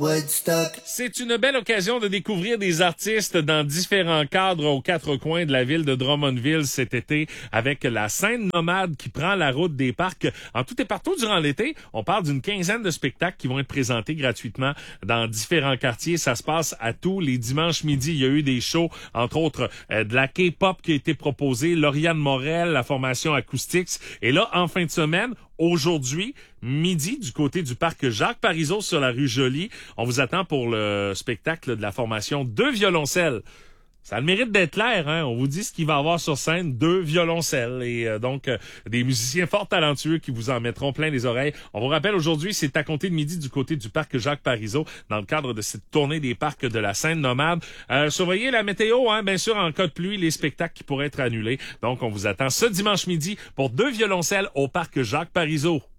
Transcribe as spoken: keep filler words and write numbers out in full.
Woodstock. C'est une belle occasion de découvrir des artistes dans différents cadres aux quatre coins de la ville de Drummondville cet été avec la scène nomade qui prend la route des parcs en tout et partout durant l'été. On parle d'une quinzaine de spectacles qui vont être présentés gratuitement dans différents quartiers. Ça se passe à tous les dimanches midi. Il y a eu des shows, entre autres euh, de la K-pop qui a été proposée, Lauriane Morel, la formation Acoustics. Et là, en fin de semaine, aujourd'hui, midi, du côté du parc Jacques Parizeau sur la rue Joly, on vous attend pour le spectacle de la formation Deux violoncelles. Ça a le mérite d'être clair, hein. On vous dit ce qu'il va y avoir sur scène, deux violoncelles et euh, donc euh, des musiciens fort talentueux qui vous en mettront plein les oreilles. On vous rappelle aujourd'hui, c'est à compter de midi du côté du parc Jacques Parizeau dans le cadre de cette tournée des parcs de la Seine nomade. Euh, surveillez la météo, hein, bien sûr, en cas de pluie, les spectacles qui pourraient être annulés. Donc, on vous attend ce dimanche midi pour deux violoncelles au parc Jacques Parizeau.